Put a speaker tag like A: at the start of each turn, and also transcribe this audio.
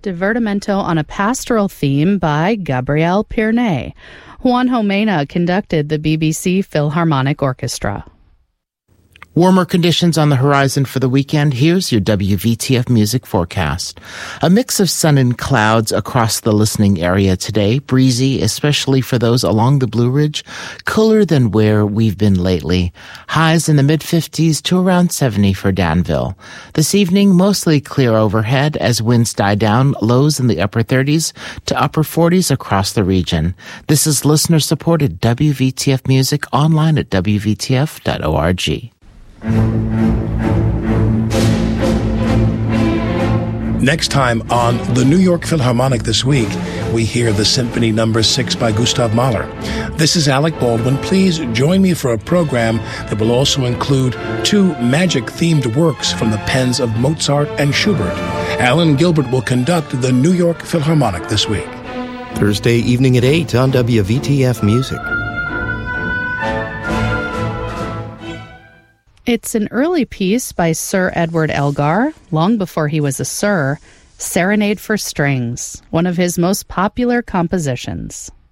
A: Divertimento on a Pastoral Theme by Gabriel Pirnet. Juan Jomena conducted the BBC Philharmonic Orchestra.
B: Warmer conditions on the horizon for the weekend. Here's your WVTF music forecast. A mix of sun and clouds across the listening area today. Breezy, especially for those along the Blue Ridge. Cooler than where we've been lately. Highs in the mid-50s to around 70 for Danville. This evening, mostly clear overhead as winds die down. Lows in the upper 30s to upper 40s across the region. This is listener-supported WVTF music online at WVTF.org.
C: Next time on the New York Philharmonic this week, we hear the Symphony No. 6 by Gustav Mahler. This is Alec Baldwin. Please join me for a program that will also include 2 magic-themed works from the pens of Mozart and Schubert. Alan Gilbert will conduct the New York Philharmonic this week.
D: Thursday evening at 8 on WVTF Music.
A: It's an early piece by Sir Edward Elgar, long before he was a Sir, Serenade for Strings, one of his most popular compositions.